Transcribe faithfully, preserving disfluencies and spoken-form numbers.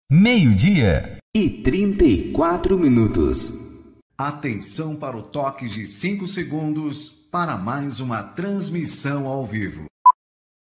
Meio-dia e trinta e quatro minutos. Atenção para o toque de cinco segundos para mais uma transmissão ao vivo.